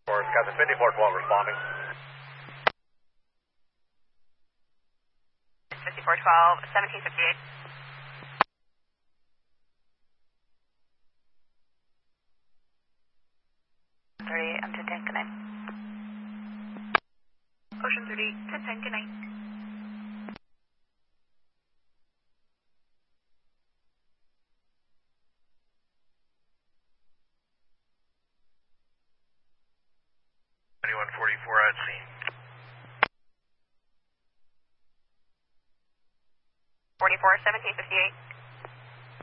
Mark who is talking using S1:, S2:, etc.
S1: Got the 5412 responding.
S2: 5412, 1758. I'm 1010, good night. Ocean 30, 1010, good night.
S1: At scene.
S2: 44, 1758.